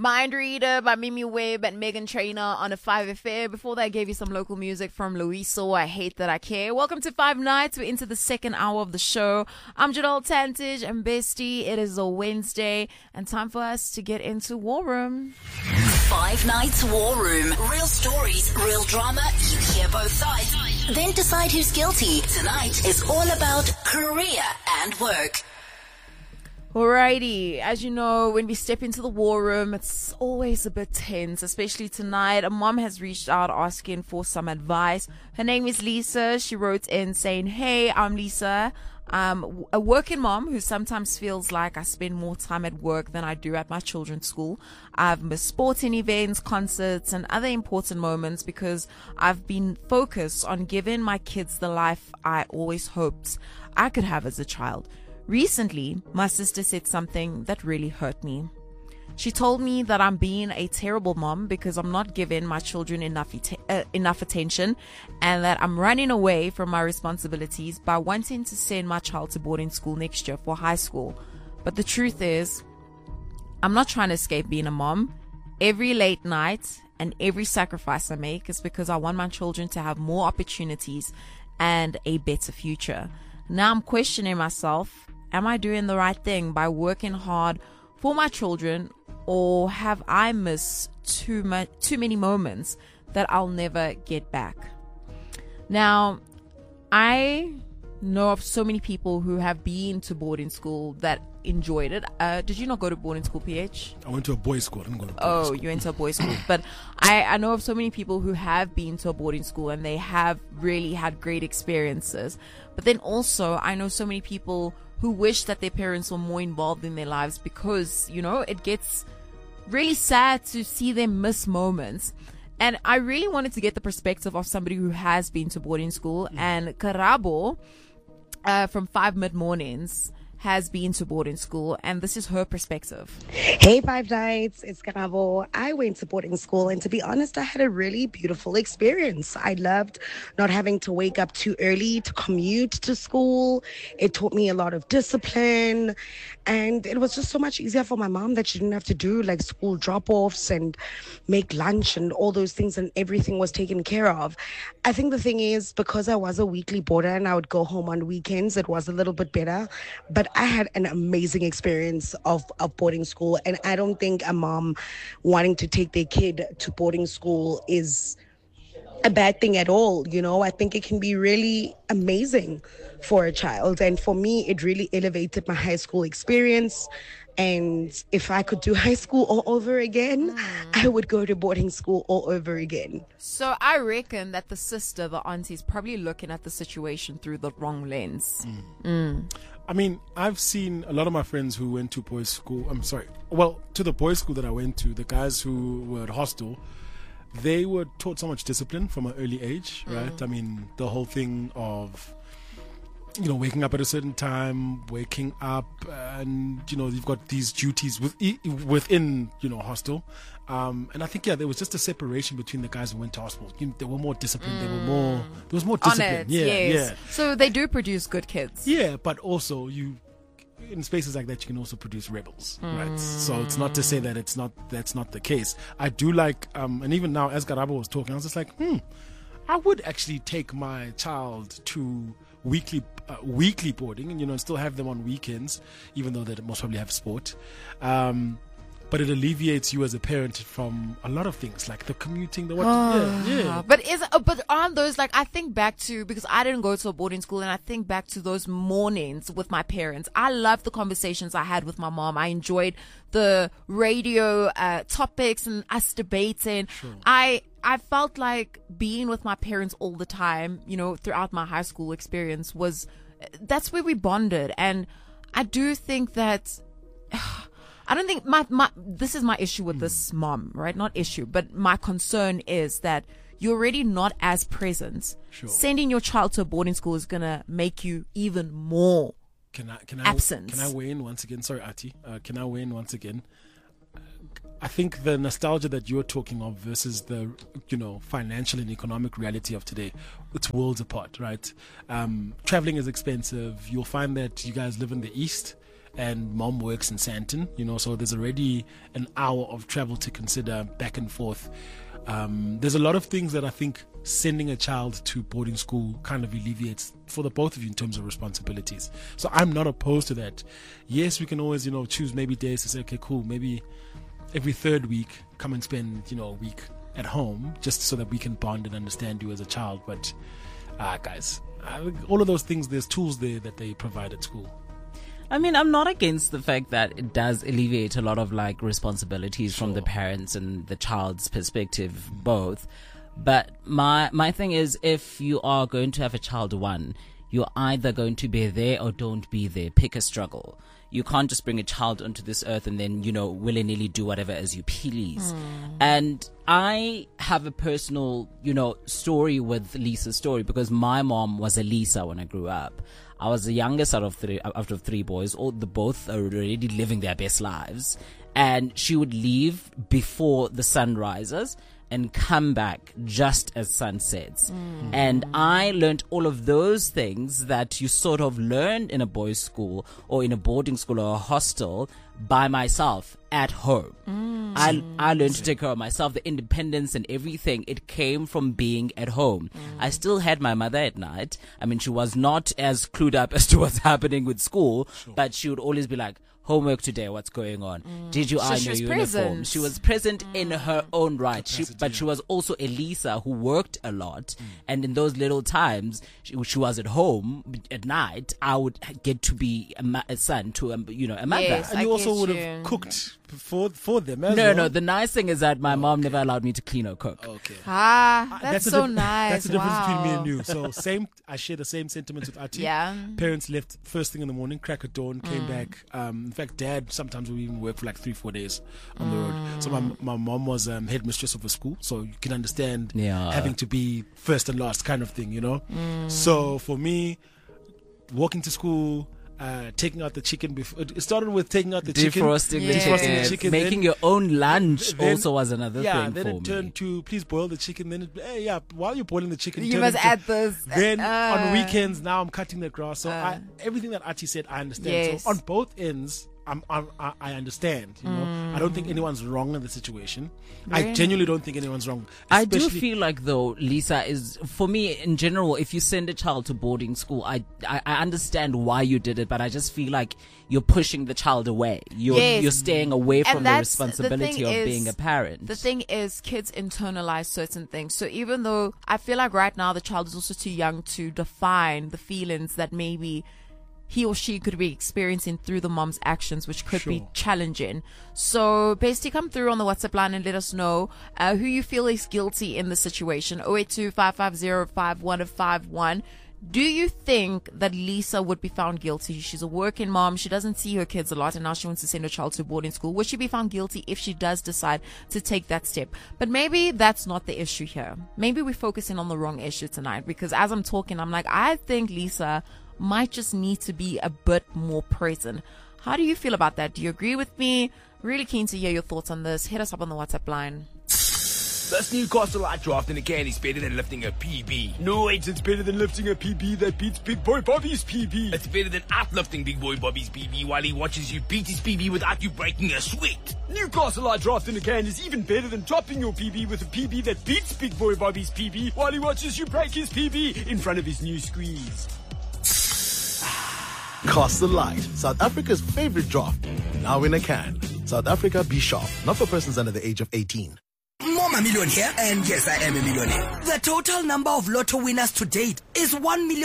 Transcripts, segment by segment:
Mind Reader by Mimi Webb and Megan Trainor on a 5FM. Before that, I gave you some local music from Luiso, I Hate That I Care. Welcome to Five Nights. We're into the second hour of the show. I'm Janelle Tantage and Bestie. It is a Wednesday and time for us to get into War Room. Five Nights War Room. Real stories, real drama. You hear both sides. Then decide who's guilty. Tonight is all about career and work. Alrighty, as you know, when we step into the war room, it's always a bit tense, especially tonight. A mom has reached out asking for some advice. Her name is Lisa. She wrote in saying, "Hey, I'm Lisa. I'm a working mom who sometimes feels like I spend more time at work than I do at my children's school. I've missed sporting events, concerts, and other important moments because I've been focused on giving my kids the life I always hoped I could have as a child. Recently, my sister said something that really hurt me. She told me that I'm being a terrible mom because I'm not giving my children enough attention, and that I'm running away from my responsibilities by wanting to send my child to boarding school next year for high school. But the truth is, I'm not trying to escape being a mom. Every late night and every sacrifice I make is because I want my children to have more opportunities and a better future. Now I'm questioning myself. Am I doing the right thing by working hard for my children, or have I missed too many moments that I'll never get back?" Now, I know of so many people who have been to boarding school that enjoyed it. Did you not go to boarding school, PH? I went to a boys' school. I didn't go to boarding school. You went to a boys' school. But I know of so many people who have been to a boarding school and they have really had great experiences. But then also, I know so many people who wish that their parents were more involved in their lives because, you know, it gets really sad to see them miss moments. And I really wanted to get the perspective of somebody who has been to boarding school. And Karabo from 5 Mid-Mornings has been to boarding school, and this is her perspective. Hey, Five Nights, it's Karabo. I went to boarding school, and to be honest, I had a really beautiful experience. I loved not having to wake up too early to commute to school. It taught me a lot of discipline, and it was just so much easier for my mom that she didn't have to do like school drop-offs and make lunch and all those things, and everything was taken care of. I think the thing is, because I was a weekly boarder and I would go home on weekends, it was a little bit better, but I had an amazing experience of boarding school, and I don't think a mom wanting to take their kid to boarding school is a bad thing at all. You know, I think it can be really amazing for a child, and for me, it really elevated my high school experience. And if I could do high school all over again, I would go to boarding school all over again. So I reckon that the auntie is probably looking at the situation through the wrong lens. I mean, I've seen a lot of my friends who went to boys' school. To the boys' school that I went to, the guys who were at hostel, they were taught so much discipline from an early age, right? I mean, the whole thing of, you know, waking up at a certain time, waking up, and, you know, you've got these duties within, you know, hostel. And I think, there was just a separation between the guys who went to hostel. You know, they were more disciplined. There was more discipline. Yes. So they do produce good kids. Yeah, but also in spaces like that, you can also produce rebels, right? So it's not to say that that's not the case. I do like, and even now, as Karabo was talking, I was just like, I would actually take my child to weekly boarding, and, you know, still have them on weekends, even though they most probably have sport. But it alleviates you as a parent from a lot of things, like the commuting, the what. But aren't those, like, I think back to, because I didn't go to a boarding school, and I think back to those mornings with my parents. I loved the conversations I had with my mom. I enjoyed the radio topics and us debating. Sure. I felt like being with my parents all the time, you know, throughout my high school experience that's where we bonded. And I do think that, I don't think this is my issue with this mom, right? Not issue, but my concern is that you're already not as present. Sure. Sending your child to a boarding school is going to make you even more absent. Can I weigh in once again? Sorry, Ati. Can I weigh in once again? I think the nostalgia that you're talking of versus the, you know, financial and economic reality of today, it's worlds apart, right? Traveling is expensive. You'll find that you guys live in the East, and mom works in Sandton, so there's already an hour of travel to consider back and forth. There's a lot of things that I think sending a child to boarding school kind of alleviates for the both of you in terms of responsibilities. So I'm not opposed to that. Yes, we can always, choose maybe days to say, okay, cool, maybe every third week come and spend, a week at home just so that we can bond and understand you as a child. But guys, all of those things, there's tools there that they provide at school. I mean, I'm not against the fact that it does alleviate a lot of responsibilities from the parents and the child's perspective, both. But my thing is, if you are going to have a child one, you're either going to be there or don't be there. Pick a struggle. You can't just bring a child onto this earth and then, willy-nilly do whatever as you please. And I have a personal, story with Lisa's story, because my mom was a Lisa when I grew up. I was the youngest out of three boys. Both are already living their best lives. And she would leave before the sun rises and come back just as sun sets. And I learned all of those things that you sort of learned in a boys' school or in a boarding school or a hostel by myself at home. I learned to take care of myself, the independence and everything. It came from being at home. I still had my mother at night. I mean, she was not as clued up as to what's happening with school, but she would always be like, homework today, what's going on? Did you iron your uniform? She was present in her own right. But she was also a Lisa who worked a lot. And in those little times, she was at home at night. I would get to be a son to a mother. Yes, And you also would have cooked for them as No, well. no. The nice thing is that my mom never allowed me to clean or cook. Okay. That's so nice. That's the difference between me Wow. and you. So I share the same sentiments with Ati. Yeah. Parents left first thing in the morning, crack of dawn, came back. In fact, Dad sometimes would even work for 3-4 days on the road. So my mom was headmistress of a school, so you can understand having to be first and last kind of thing, So for me, walking to school, taking out the chicken before it started with taking out the Defrosting the chicken, making your own lunch also was another thing then for it turned to please boil the chicken. Then while you're boiling the chicken, You turn must it to- add this. Then on weekends, now I'm cutting the grass. So everything that Ati said, I understand. Yes. So on both ends, I understand. I don't think anyone's wrong in the situation. Really? I genuinely don't think anyone's wrong. I do Especially- feel like, though, Lisa, is for me in general, if you send a child to boarding school, I understand why you did it, but I just feel like you're pushing the child away. You're staying away from the that's the responsibility thing of is- being a parent. The thing is, kids internalize certain things. So even though I feel like right now the child is also too young to define the feelings that maybe he or she could be experiencing through the mom's actions, which could be challenging. So basically come through on the WhatsApp line and let us know who you feel is guilty in the situation. 082-550-5151. Do you think that Lisa would be found guilty? She's a working mom. She doesn't see her kids a lot, and now she wants to send her child to boarding school. Would she be found guilty if she does decide to take that step? But maybe that's not the issue here. Maybe we're focusing on the wrong issue tonight, because as I'm talking, I'm like, I think Lisa might just need to be a bit more present. How do you feel about that? Do you agree with me? Really keen to hear your thoughts on this. Hit us up on the WhatsApp line. This Newcastle Light draft in a can is better than lifting a PB. No, it's better than lifting a PB that beats Big Boy Bobby's PB. It's better than outlifting Big Boy Bobby's PB while he watches you beat his PB without you breaking a sweat. Newcastle Light Draft in a can is even better than topping your PB with a PB that beats Big Boy Bobby's PB while he watches you break his PB in front of his new squeeze. Castle Light, South Africa's favorite draft. Now in a can. South Africa, be sharp. Not for persons under the age of 18. Mama Million here, and yes, I am a millionaire. The total number of lotto winners to date is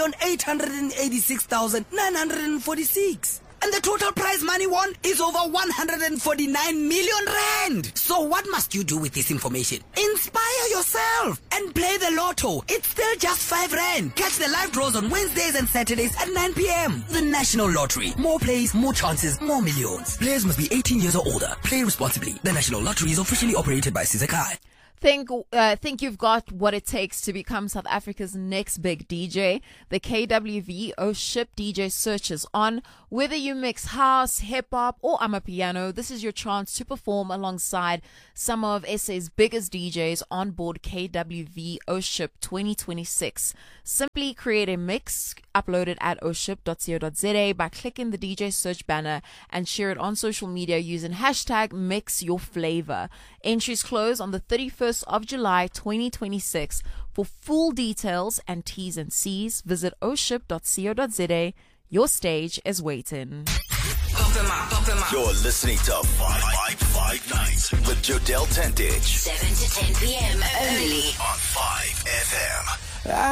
1,886,946. And the total prize money won is over 149 million rand. So what must you do with this information? Inspire yourself and play the lotto. It's still just 5 rand. Catch the live draws on Wednesdays and Saturdays at 9 p.m. The National Lottery. More plays, more chances, more millions. Players must be 18 years or older. Play responsibly. The National Lottery is officially operated by Sizakai. Think you've got what it takes to become South Africa's next big DJ? The KWV Oship DJ search is on. Whether you mix house, hip-hop, or amapiano, this is your chance to perform alongside some of SA's biggest DJs on board KWV Oship 2026. Simply create a mix, upload it at oship.co.za by clicking the DJ search banner and share it on social media using hashtag MixYourFlavor. Entries close on the 31st of July 2026. For full details and T's and C's, visit oship.co.za. Your stage is waiting. You're listening to Five Nights with Jodel Tendich. 7 to 10 p.m. only on 5 FM.